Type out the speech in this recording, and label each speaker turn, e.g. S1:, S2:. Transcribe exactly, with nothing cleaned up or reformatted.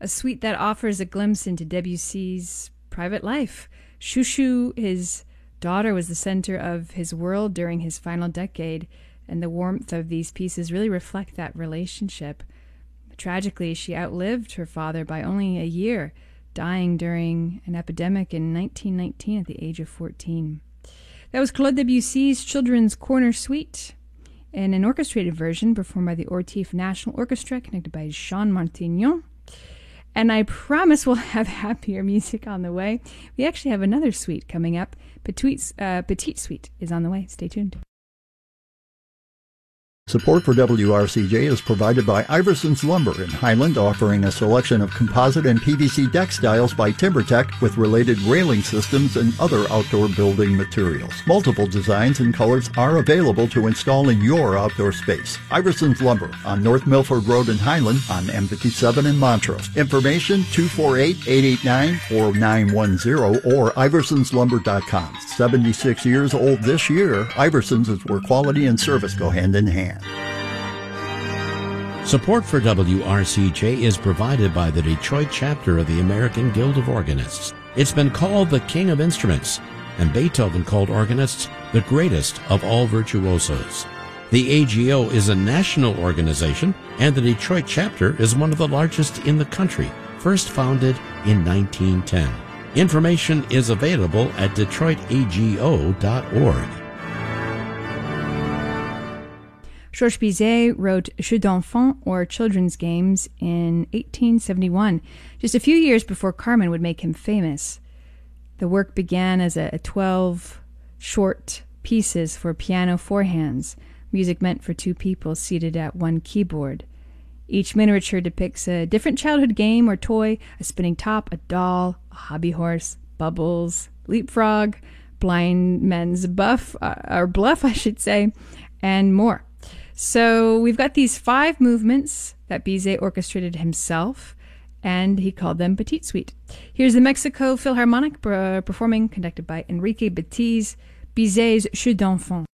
S1: a suite that offers a glimpse into Debussy's private life. Chouchou, his daughter, was the center of his world during his final decade, and the warmth of these pieces really reflect that relationship. Tragically, she outlived her father by only a year, dying during an epidemic in nineteen nineteen at the age of fourteen. That was Claude Debussy's Children's Corner Suite, in an orchestrated version performed by the Ortif National Orchestra, conducted by Jean Martignon. And I promise we'll have happier music on the way. We actually have another suite coming up. Petite, uh, Petite Suite is on the way. Stay tuned.
S2: Support for W R C J is provided by Iverson's Lumber in Highland, offering a selection of composite and P V C deck styles by TimberTech with related railing systems and other outdoor building materials. Multiple designs and colors are available to install in your outdoor space. Iverson's Lumber on North Milford Road in Highland, on M fifty-seven in Montrose. Information two four eight, eight eight nine, four nine one zero or iversons lumber dot com. seventy-six years old this year, Iverson's is where quality and service go hand in hand.
S3: Support for W R C J is provided by the Detroit chapter of the American Guild of Organists. It's been called the King of Instruments, and Beethoven called organists the greatest of all virtuosos. The A G O is a national organization, and the Detroit chapter is one of the largest in the country, first founded in nineteen ten. Information is available at detroit a g o dot org.
S1: Georges Bizet wrote Jeux d'enfants, or Children's Games, in eighteen seventy-one, just a few years before Carmen would make him famous. The work began as a twelve short pieces for piano four hands, music meant for two people seated at one keyboard. Each miniature depicts a different childhood game or toy: a spinning top, a doll, a hobby horse, bubbles, leapfrog, blind men's buff, uh, or bluff, I should say, and more. So we've got these five movements that Bizet orchestrated himself, and he called them Petite Suite. Here's the Mexico Philharmonic performing, conducted by Enrique Batiz, Bizet's Jeux d'enfants.